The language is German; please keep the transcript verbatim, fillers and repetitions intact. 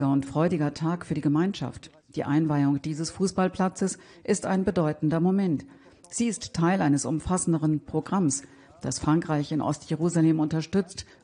Und freudiger Tag für die Gemeinschaft. Die Einweihung dieses Fußballplatzes ist ein bedeutender Moment. Sie ist Teil eines umfassenderen Programms, das Frankreich in Ostjerusalem unterstützt